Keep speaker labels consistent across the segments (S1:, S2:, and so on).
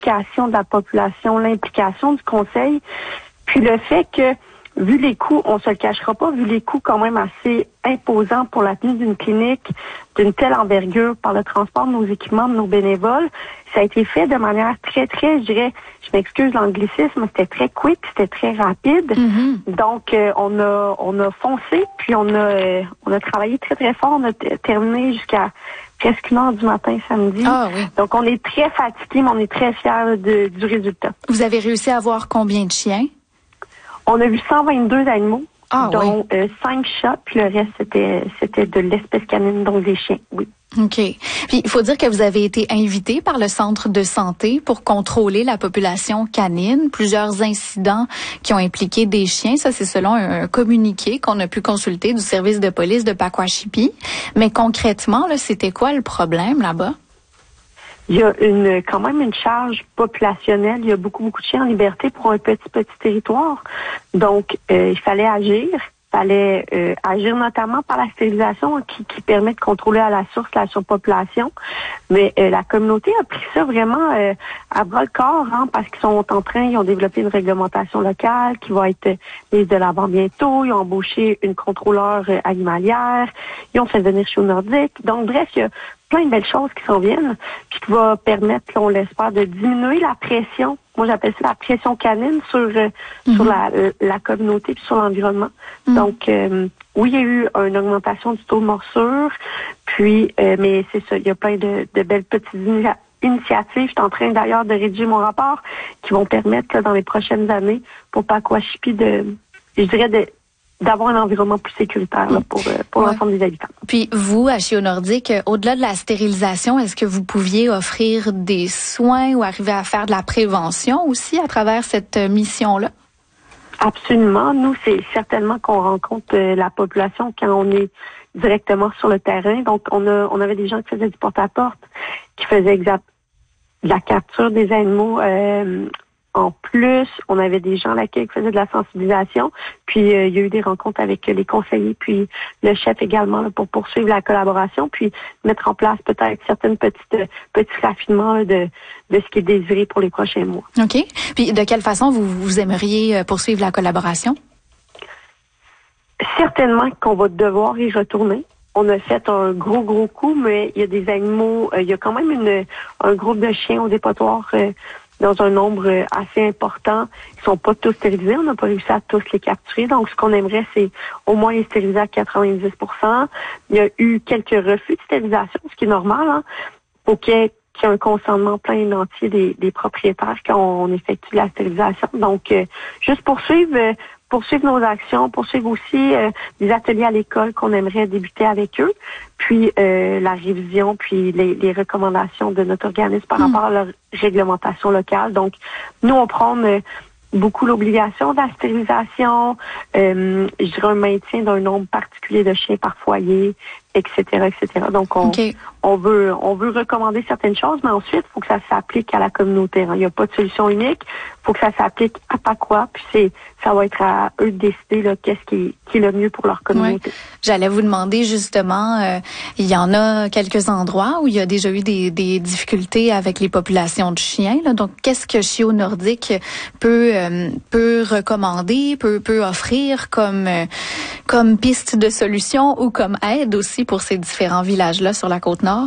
S1: l'implication de la population, l'implication du conseil, puis le fait que, vu les coûts, on se le cachera pas, vu les coûts quand même assez imposants pour la tenue d'une clinique d'une telle envergure par le transport de nos équipements, de nos bénévoles, ça a été fait de manière très, très, je m'excuse l'anglicisme, c'était très quick, c'était très rapide.
S2: Mm-hmm.
S1: Donc, on a foncé, puis on a travaillé très, très fort. On a terminé jusqu'à presque 1h du matin samedi.
S2: Ah oui.
S1: Donc, on est très fatigués, mais on est très fiers du résultat.
S2: Vous avez réussi à avoir combien de chiens?
S1: On a vu 122 animaux, dont
S2: oui.
S1: 5 chats, puis le reste, c'était de l'espèce canine, donc des chiens, oui.
S2: OK. Puis, il faut dire que vous avez été invité par le centre de santé pour contrôler la population canine. Plusieurs incidents qui ont impliqué des chiens. Ça, c'est selon un communiqué qu'on a pu consulter du service de police de Pakwashipi. Mais concrètement, là, c'était quoi le problème là-bas?
S1: Il y a quand même une charge populationnelle. Il y a beaucoup de chiens en liberté pour un petit territoire. Donc, il fallait agir. Il fallait agir notamment par la stérilisation qui permet de contrôler à la source la surpopulation. Mais la communauté a pris ça vraiment à bras-le-corps, parce qu'ils ils ont développé une réglementation locale qui va être mise de l'avant bientôt. Ils ont embauché une contrôleur animalière. Ils ont fait venir chez Nordique. Donc, bref, il y a plein de belles choses qui s'en viennent, puis qui va permettre, on l'espère, de diminuer la pression. Moi, j'appelle ça la pression canine sur la communauté puis sur l'environnement. Donc, oui, il y a eu une augmentation du taux de morsure, puis, mais c'est ça, il y a plein de belles petites initiatives. Je suis en train d'ailleurs de rédiger mon rapport qui vont permettre, là, dans les prochaines années, pour Pakwashipi d'avoir un environnement plus sécuritaire là, pour l'ensemble des habitants.
S2: Puis vous, à Chio Nordique, au-delà de la stérilisation, est-ce que vous pouviez offrir des soins ou arriver à faire de la prévention aussi à travers cette mission-là?
S1: Absolument. Nous, c'est certainement qu'on rencontre la population quand on est directement sur le terrain. Donc, on avait des gens qui faisaient du porte-à-porte, qui faisaient de la capture des animaux. En plus, on avait des gens à l'accueil qui faisaient de la sensibilisation. Puis, il y a eu des rencontres avec les conseillers, puis le chef également, là, pour poursuivre la collaboration, puis mettre en place peut-être certaines petits raffinements là, de ce qui est désiré pour les prochains mois.
S2: OK. Puis, de quelle façon vous aimeriez poursuivre la collaboration?
S1: Certainement qu'on va devoir y retourner. On a fait un gros coup, mais il y a des animaux, il y a quand même un groupe de chiens au dépotoir dans un nombre assez important. Ils sont pas tous stérilisés. On n'a pas réussi à tous les capturer. Donc, ce qu'on aimerait, c'est au moins les stériliser à 90%. Il y a eu quelques refus de stérilisation, ce qui est normal, pour qu'il y ait un consentement plein et entier des propriétaires quand on effectue la stérilisation. Donc, juste poursuivre nos actions, poursuivre aussi des ateliers à l'école qu'on aimerait débuter avec eux, puis la révision, puis les recommandations de notre organisme par rapport à leur réglementation locale. Donc, nous, on prend beaucoup l'obligation de la stérilisation, je dirais un maintien d'un nombre particulier de chiens par foyer, etc., etc. Donc, on veut recommander certaines choses, mais ensuite, il faut que ça s'applique à la communauté. Il n'y a pas de solution unique. Il faut que ça s'applique à Pakwa, puis ça va être à eux de décider là, qu'est-ce qui est le mieux pour leur communauté.
S2: Ouais. J'allais vous demander justement, il y en a quelques endroits où il y a déjà eu des difficultés avec les populations de chiens. Là. Donc, qu'est-ce que Chio Nordique peut recommander, peut offrir comme piste de solution ou comme aide aussi pour ces différents villages-là sur la Côte-Nord?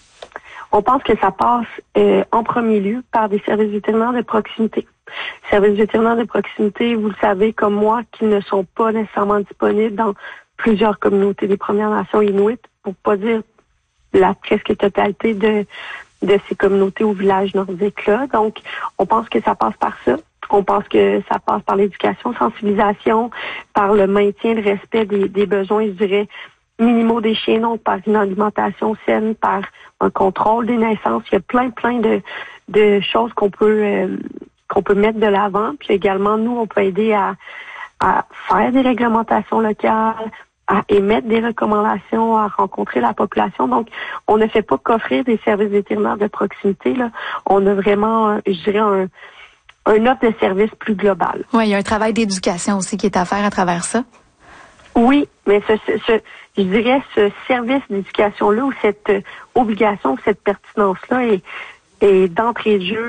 S1: On pense que ça passe en premier lieu par des services vétérinaires de proximité. Services vétérinaires de proximité, vous le savez comme moi, qui ne sont pas nécessairement disponibles dans plusieurs communautés des Premières Nations inuites, pour pas dire la presque totalité de ces communautés ou villages nordiques-là. Donc, on pense que ça passe par ça. On pense que ça passe par l'éducation, sensibilisation, par le maintien, le respect des besoins, je dirais, minimaux des chiens, donc par une alimentation saine, par un contrôle des naissances. Il y a plein de choses qu'on peut mettre de l'avant. Puis également, nous, on peut aider à faire des réglementations locales, à émettre des recommandations, à rencontrer la population. Donc, on ne fait pas qu'offrir des services vétérinaires de proximité, là. On a vraiment, je dirais, un offre de service plus global.
S2: Oui, il y a un travail d'éducation aussi qui est à faire à travers ça.
S1: Oui, mais je dirais ce service d'éducation-là ou cette obligation ou cette pertinence-là est d'entrée de jeu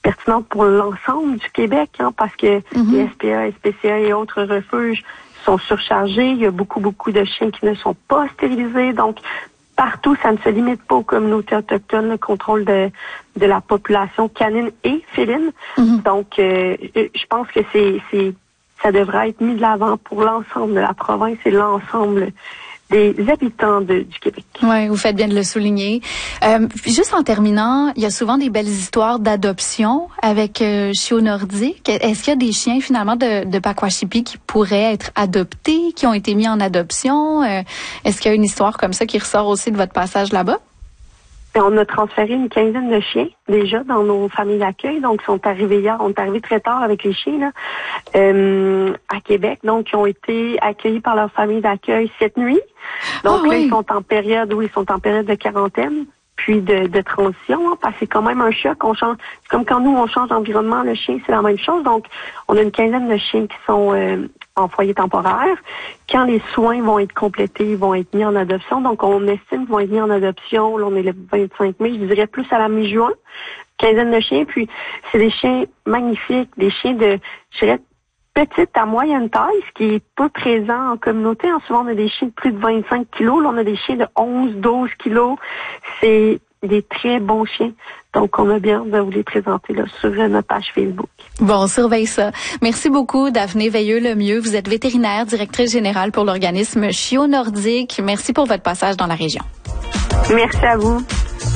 S1: pertinente pour l'ensemble du Québec, parce que les SPA, SPCA et autres refuges sont surchargés. Il y a beaucoup de chiens qui ne sont pas stérilisés. Donc, partout, ça ne se limite pas aux communautés autochtones, le contrôle de la population canine et féline. Donc, je pense que ça devrait être mis de l'avant pour l'ensemble de la province et l'ensemble des habitants du Québec.
S2: Oui, vous faites bien de le souligner. Juste en terminant, il y a souvent des belles histoires d'adoption avec chiots nordiques. Est-ce qu'il y a des chiens finalement de Pakwashipi qui pourraient être adoptés, qui ont été mis en adoption? Est-ce qu'il y a une histoire comme ça qui ressort aussi de votre passage là-bas?
S1: On a transféré une quinzaine de chiens déjà dans nos familles d'accueil. Donc, ils sont arrivés hier. On est arrivés très tard avec les chiens là, à Québec. Donc, ils ont été accueillis par leur famille d'accueil cette nuit. Donc, là, ils sont en période de quarantaine, puis de transition. Parce que c'est quand même un choc. On change. C'est comme quand nous, on change d'environnement, le chien, c'est la même chose. Donc, on a une quinzaine de chiens qui sont en foyer temporaire. Quand les soins vont être complétés, ils vont être mis en adoption. Donc, on estime qu'ils vont être mis en adoption. Là, on est le 25 mai, je dirais plus à la mi-juin. Quinzaine de chiens. Puis, c'est des chiens magnifiques, des chiens de, je dirais, petite à moyenne taille, ce qui est peu présent en communauté. Souvent, on a des chiens de plus de 25 kilos. Là, on a des chiens de 11, 12 kilos. C'est des très bons chiens. Donc, on a bien de vous les présenter là, sur notre page Facebook.
S2: Bon, on surveille ça. Merci beaucoup, Daphné Veilleux-Lemieux. Vous êtes vétérinaire, directrice générale pour l'organisme Chiots Nordiques. Merci pour votre passage dans la région.
S1: Merci à vous.